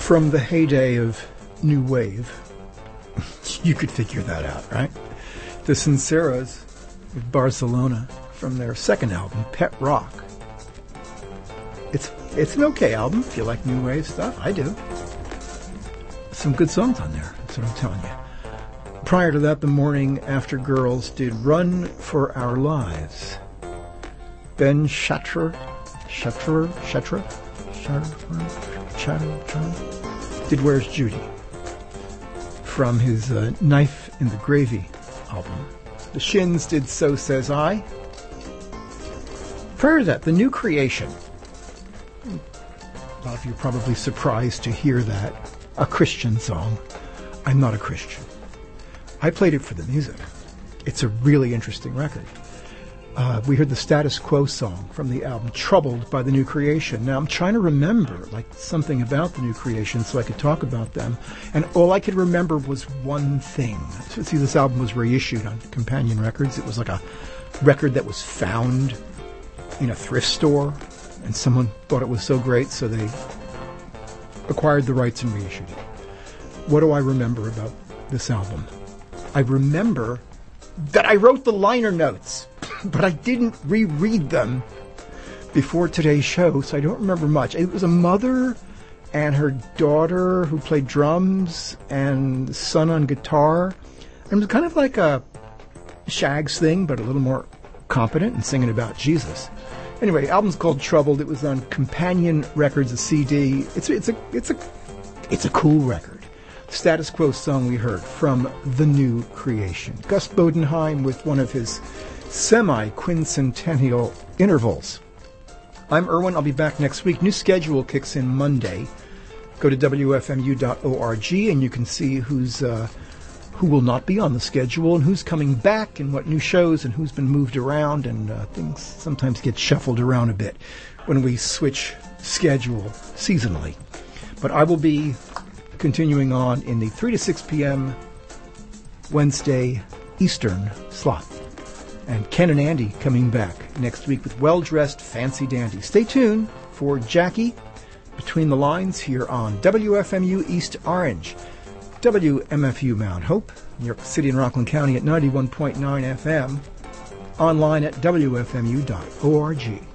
From the heyday of New Wave, you could figure that out, right? The Sinceros of Barcelona from their second album, Pet Rock. It's an okay album if you like New Wave stuff. I do. Some good songs on there, that's what I'm telling you. Prior to that, the Morning After Girls did Run for Our Lives. Ben Chatra did Where's Judy from his Knife in the Gravy album. The Shins did So Says I. Prior to that, The New Creation. A lot of you are probably surprised to hear that. A Christian song. I'm not a Christian. I played it for the music. It's a really interesting record. We heard the Status Quo song from the album Troubled by The New Creation. Now, I'm trying to remember, something about The New Creation so I could talk about them. And all I could remember was one thing. See, this album was reissued on Companion Records. It was like a record that was found in a thrift store, and someone thought it was so great, so they acquired the rights and reissued it. What do I remember about this album? I remember that I wrote the liner notes, but I didn't reread them before today's show, so I don't remember much. It was a mother and her daughter who played drums and the son on guitar. And it was kind of like a Shags thing, but a little more competent and singing about Jesus. Anyway, the album's called Troubled. It was on Companion Records, a CD. It's a cool record. Status Quo song we heard from The New Creation. Gus Bodenheim with one of his semi-quincentennial intervals. I'm Irwin. I'll be back next week. New schedule kicks in Monday. Go to wfmu.org and you can see who will not be on the schedule and who's coming back and what new shows and who's been moved around, and things sometimes get shuffled around a bit when we switch schedule seasonally. But I will be continuing on in the 3 to 6 p.m. Wednesday Eastern slot. And Ken and Andy coming back next week with Well-Dressed Fancy Dandy. Stay tuned for Jackie Between the Lines here on WFMU East Orange, WMFU Mount Hope, New York City and Rockland County at 91.9 FM, online at WFMU.org.